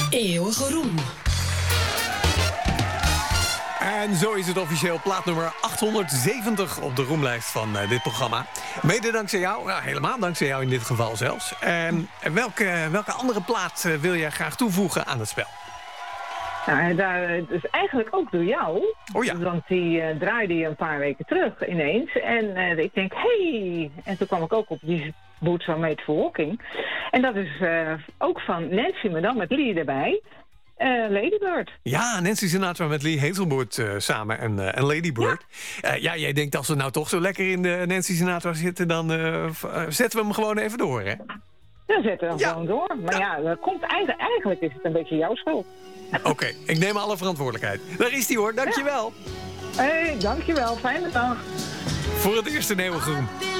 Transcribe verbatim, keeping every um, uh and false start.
Eeuwige roem. En zo is het officieel plaatnummer achthonderdzeventig op de roemlijst van uh, dit programma. Mede dankzij jou, nou, helemaal dankzij jou in dit geval zelfs. En welke, welke andere plaat uh, wil jij graag toevoegen aan het spel? Nou, daar, dus eigenlijk ook door jou. Oh ja. Want die uh, draaide je een paar weken terug ineens. En uh, ik denk, hey! En toen kwam ik ook op die Boots Are Made for Walking. En dat is uh, ook van Nancy, maar dan met Lee erbij. Uh, Lady Bird. Ja, Nancy Sinatra met Lee Hazelwood uh, samen en, uh, en Lady Bird. Ja. Uh, ja, jij denkt als we nou toch zo lekker in de Nancy Sinatra zitten, dan uh, uh, zetten we hem gewoon even door, hè? Dan zetten we hem ja. gewoon door. Maar ja, ja dat komt eigenlijk, eigenlijk is het een beetje jouw schuld. Oké, okay, ik neem alle verantwoordelijkheid. Daar is die hoor, dankjewel. Hé, hey, dankjewel. Fijne dag. Voor het eerste Eeuwige Roem.